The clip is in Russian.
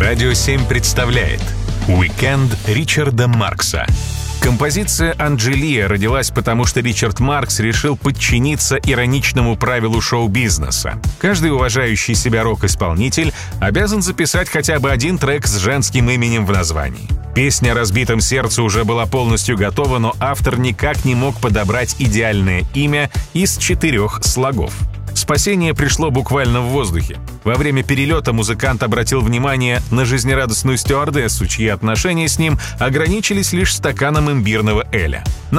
Радио 7 представляет «Уикенд Ричарда Маркса». Композиция «Анджелия» родилась потому, что Ричард Маркс решил подчиниться ироничному правилу шоу-бизнеса. Каждый уважающий себя рок-исполнитель обязан записать хотя бы один трек с женским именем в названии. Песня о разбитом сердце уже была полностью готова, но автор никак не мог подобрать идеальное имя из 4 слогов. Спасение пришло буквально в воздухе. Во время перелета музыкант обратил внимание на жизнерадостную стюардессу, чьи отношения с ним ограничились лишь стаканом имбирного эля.